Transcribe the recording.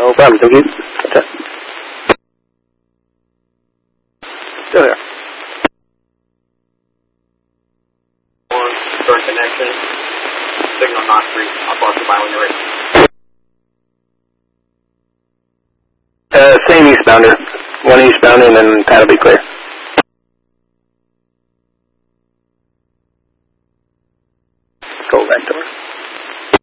No problem, thank you. What's up? Still here. Start connection. Signal not free. I'll bust you by when you're ready. Same eastbounder. One eastbounder and then that'll be clear.